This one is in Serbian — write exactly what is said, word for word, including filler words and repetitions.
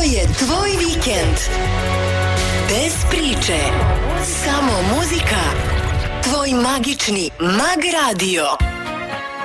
Ovo je tvoj vikend. Bez priče, samo muzika. Tvoj magični Mag Radio.